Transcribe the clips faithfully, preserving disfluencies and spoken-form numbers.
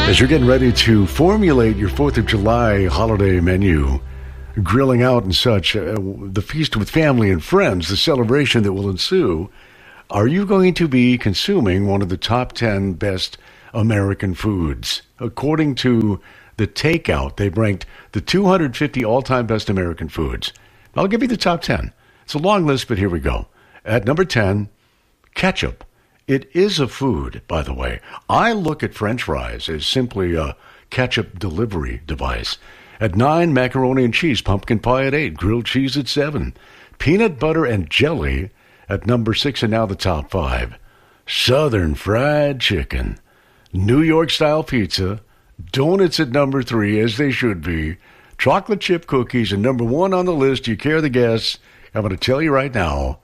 As you're getting ready to formulate your fourth of July holiday menu, grilling out and such, uh, the feast with family and friends, the celebration that will ensue, are you going to be consuming one of the top ten best American foods? According to the Takeout, they've ranked the two hundred fifty all-time best American foods. I'll give you the top ten. It's a long list, but here we go. At number ten, ketchup. It is a food, by the way. I look at French fries as simply a ketchup delivery device. At nine, macaroni and cheese, pumpkin pie at eight, grilled cheese at seven, peanut butter and jelly at number six, and now the top five. Southern fried chicken, New York style pizza, donuts at number three, as they should be, chocolate chip cookies, and number one on the list, you care the guess, I'm going to tell you right now,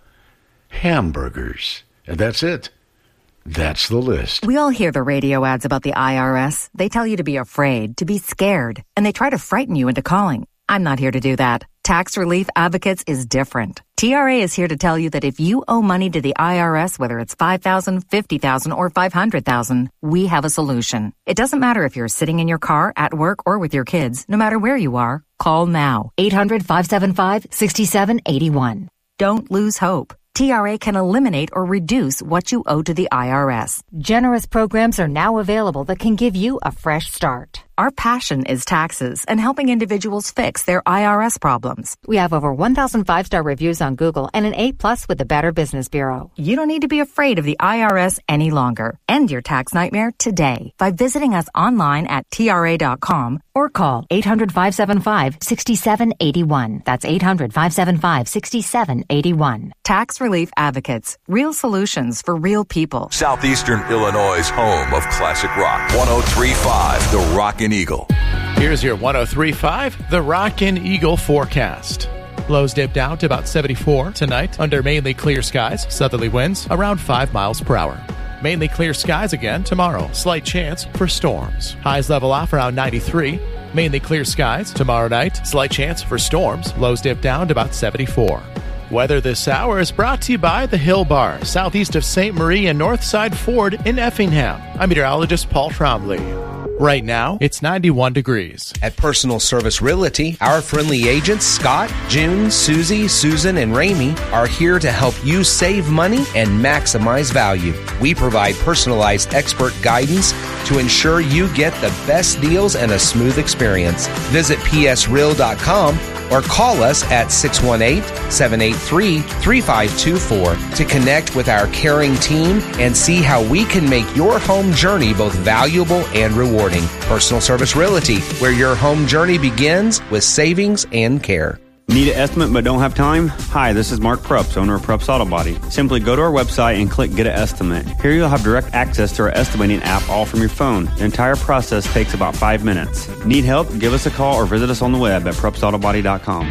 hamburgers. And that's it. That's the list. We all hear the radio ads about the I R S. They tell you to be afraid, to be scared, and they try to frighten you into calling. I'm not here to do that. Tax Relief Advocates is different. T R A is here to tell you that if you owe money to the I R S, whether it's five thousand dollars, fifty thousand dollars, or five hundred thousand dollars, we have a solution. It doesn't matter if you're sitting in your car, at work, or with your kids. No matter where you are, call now. eight hundred, five seven five, six seven eight one. Don't lose hope. T R A can eliminate or reduce what you owe to the I R S. Generous programs are now available that can give you a fresh start. Our passion is taxes and helping individuals fix their I R S problems. We have over one thousand five-star reviews on Google and an A plus with the Better Business Bureau. You don't need to be afraid of the I R S any longer. End your tax nightmare today by visiting us online at T R A dot com or call eight hundred, five seven five, six seven eight one. That's eight hundred, five seven five, six seven eight one. Tax Relief Advocates. Real solutions for real people. Southeastern Illinois' home of classic rock. one oh three point five, The Rockin' Eagle. Here's your one oh three point five, The Rockin' Eagle forecast. Lows dip down to about seventy-four tonight under mainly clear skies. Southerly winds around five miles per hour. Mainly clear skies again tomorrow. Slight chance for storms. Highs level off around ninety-three. Mainly clear skies tomorrow night. Slight chance for storms. Lows dip down to about seventy-four. Weather this hour is brought to you by the Hill Bar, southeast of Saint Marie and Northside Ford in Effingham. I'm meteorologist Paul Trombley. Right now, it's ninety-one degrees. At Personal Service Realty, our friendly agents, Scott, June, Susie, Susan, and Ramey, are here to help you save money and maximize value. We provide personalized expert guidance to ensure you get the best deals and a smooth experience. Visit P S real dot com or call us at six one eight, seven eight three, three five two four to connect with our caring team and see how we can make your home journey both valuable and rewarding. Personal Service Realty, where your home journey begins with savings and care. Need an estimate but don't have time? Hi, this is Mark Prups, owner of Prups Auto Body. Simply go to our website and click Get an Estimate. Here you'll have direct access to our estimating app all from your phone. The entire process takes about five minutes. Need help? Give us a call or visit us on the web at prups auto body dot com.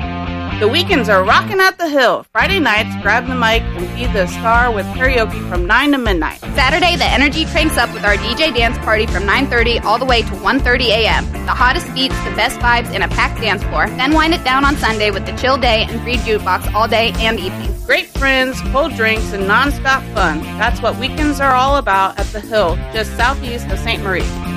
The weekends are rocking at the Hill. Friday nights, grab the mic and be the star with karaoke from nine to midnight. Saturday, the energy cranks up with our D J dance party from nine thirty all the way to one thirty a.m. The hottest beats, the best vibes, and a packed dance floor. Then wind it down on Sunday with the chill day and free jukebox all day and evening. Great friends, cold drinks, and non-stop fun. That's what weekends are all about at the Hill, just southeast of Saint Marie.